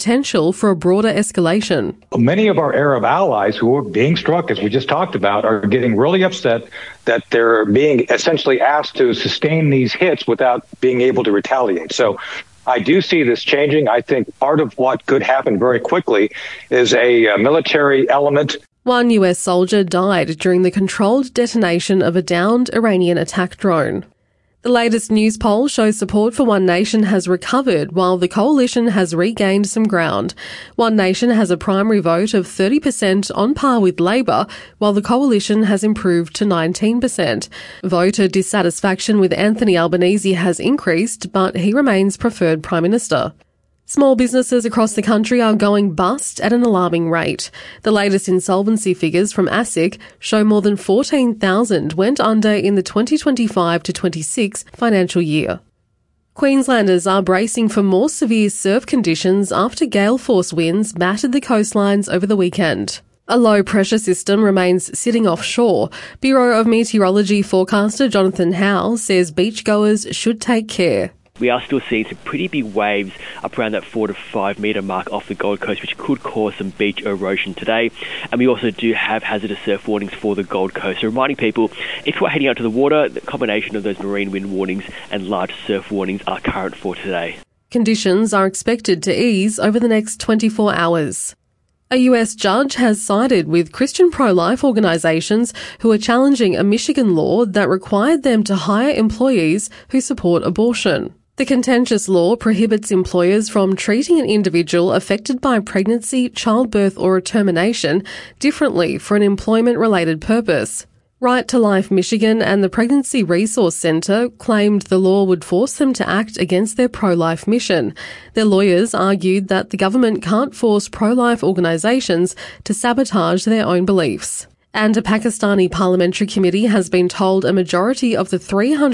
potential for a broader escalation. Many of our Arab allies who are being struck, as we just talked about, are getting really upset that they're being essentially asked to sustain these hits without being able to retaliate. So I do see this changing. I think part of what could happen very quickly is a military element. One US soldier died during the controlled detonation of a downed Iranian attack drone. The latest news poll shows support for One Nation has recovered while the coalition has regained some ground. One Nation has a primary vote of 30% on par with Labor, while the coalition has improved to 19%. Voter dissatisfaction with Anthony Albanese has increased, but he remains preferred Prime Minister. Small businesses across the country are going bust at an alarming rate. The latest insolvency figures from ASIC show more than 14,000 went under in the 2025 to 26 financial year. Queenslanders are bracing for more severe surf conditions after gale force winds battered the coastlines over the weekend. A low-pressure system remains sitting offshore. Bureau of Meteorology forecaster Jonathan Howe says beachgoers should take care. We are still seeing some pretty big waves up around that 4 to 5 metre mark off the Gold Coast, which could cause some beach erosion today. And we also do have hazardous surf warnings for the Gold Coast. So reminding people, if we're heading out to the water, the combination of those marine wind warnings and large surf warnings are current for today. Conditions are expected to ease over the next 24 hours. A US judge has sided with Christian pro-life organisations who are challenging a Michigan law that required them to hire employees who support abortion. The contentious law prohibits employers from treating an individual affected by pregnancy, childbirth or termination differently for an employment-related purpose. Right to Life Michigan and the Pregnancy Resource Centre claimed the law would force them to act against their pro-life mission. Their lawyers argued that the government can't force pro-life organisations to sabotage their own beliefs. And a Pakistani parliamentary committee has been told a majority of the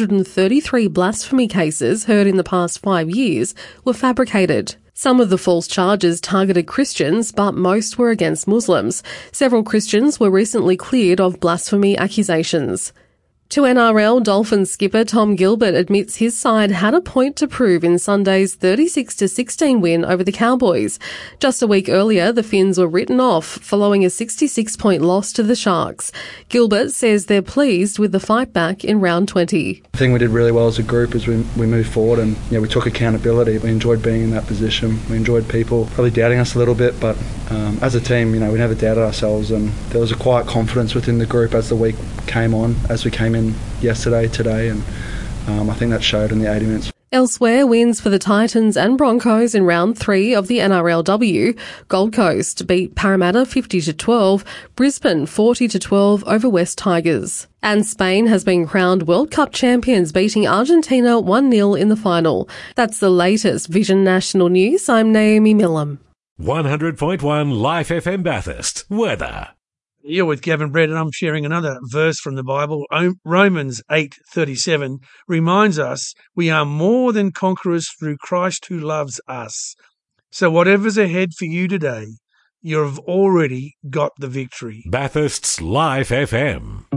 333 blasphemy cases heard in the past 5 years were fabricated. Some of the false charges targeted Christians, but most were against Muslims. Several Christians were recently cleared of blasphemy accusations. To NRL, Dolphins skipper Tom Gilbert admits his side had a point to prove in Sunday's 36-16 win over the Cowboys. Just a week earlier, the Finns were written off following a 66-point loss to the Sharks. Gilbert says they're pleased with the fight back in round 20. I think we did really well as a group as we moved forward, and we took accountability. We enjoyed being in that position. We enjoyed people probably doubting us a little bit, but as a team, we never doubted ourselves, and there was a quiet confidence within the group as the week came on, as we came in yesterday, today, and I think that showed in the 80 minutes. Elsewhere, wins for the Titans and Broncos in round 3 of the NRLW. Gold Coast beat Parramatta 50-12, Brisbane 40-12 over West Tigers. And Spain has been crowned World Cup champions, beating Argentina 1-0 in the final. That's the latest Vision National News. I'm Naomi Millam. 100.1 Life FM Bathurst. Weather. You're with Gavin Brett, and I'm sharing another verse from the Bible. Romans 8:37 reminds us we are more than conquerors through Christ who loves us. So whatever's ahead for you today, you've already got the victory. Bathurst's Life FM.